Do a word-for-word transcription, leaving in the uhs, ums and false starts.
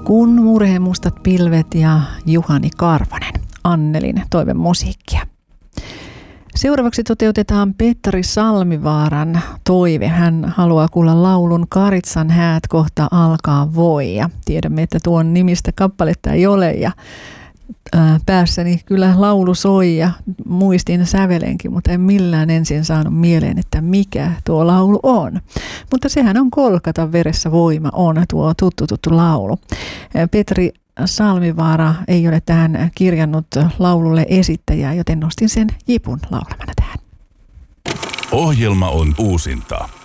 Kun murheen mustat pilvet ja Juhani Karvanen, Annelin toivemusiikkia. Seuraavaksi toteutetaan Petri Salmivaaran toive. Hän haluaa kuulla laulun Karitsan häät kohta alkaa voi. Ja tiedämme, että tuon nimistä kappaletta ei ole ja ää, päässäni kyllä laulu soi ja muistin sävelenkin, mutta en millään ensin saanut mieleen, että mikä tuo laulu on. Mutta sehän on Kolkata veressä voima on tuo tuttu tuttu laulu. Petri Salmivaara ei ole tähän kirjannut laululle esittäjää, joten nostin sen Jipun laulamana tähän. Ohjelma on uusinta.